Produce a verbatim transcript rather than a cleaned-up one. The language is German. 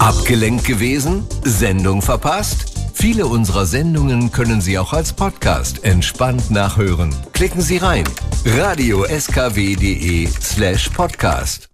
Abgelenkt gewesen? Sendung verpasst? Viele unserer Sendungen können Sie auch als Podcast entspannt nachhören. Klicken Sie rein. radio punkt s k w punkt d e slash podcast